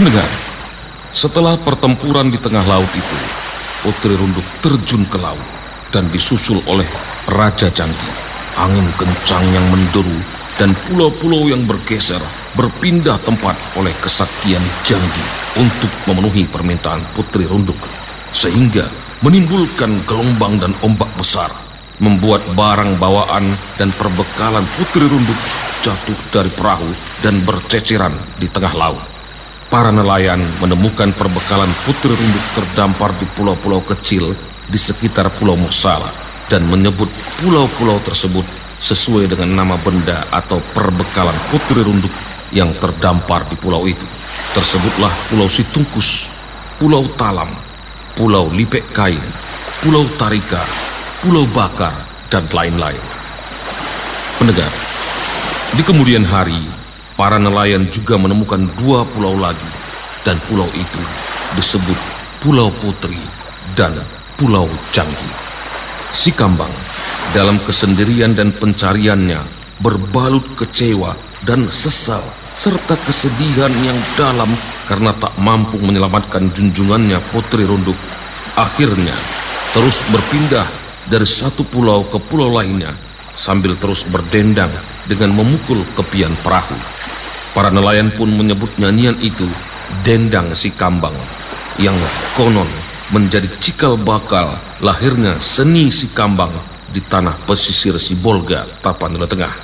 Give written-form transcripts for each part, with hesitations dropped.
Pendengar, setelah pertempuran di tengah laut itu, Putri Runduk terjun ke laut dan disusul oleh Raja Janggi. Angin kencang yang menderu dan pulau-pulau yang bergeser berpindah tempat oleh kesaktian Janggi untuk memenuhi permintaan Putri Runduk, sehingga menimbulkan gelombang dan ombak besar, membuat barang bawaan dan perbekalan Putri Runduk jatuh dari perahu dan berceceran di tengah laut. Para nelayan menemukan perbekalan Putri Runduk terdampar di pulau-pulau kecil di sekitar Pulau Mursala dan menyebut pulau-pulau tersebut sesuai dengan nama benda atau perbekalan Putri Runduk yang terdampar di pulau itu. Tersebutlah Pulau Situngkus, Pulau Talam, Pulau Lipek Kain, Pulau Tarika, Pulau Bakar, dan lain-lain. Pendengar, di kemudian hari, para nelayan juga menemukan 2 pulau lagi, dan pulau itu disebut Pulau Putri dan Pulau Janggi. Si Kambang dalam kesendirian dan pencariannya berbalut kecewa dan sesal serta kesedihan yang dalam karena tak mampu menyelamatkan junjungannya Putri Runduk. Akhirnya terus berpindah dari satu pulau ke pulau lainnya sambil terus berdendang dengan memukul tepian perahu. Para nelayan pun menyebut nyanyian itu Dendang Si Kambang, yang konon menjadi cikal bakal lahirnya seni Si Kambang di tanah pesisir Sibolga, Tapanuli Tengah.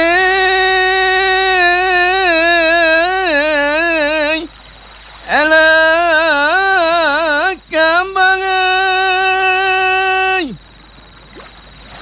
Maulay, ala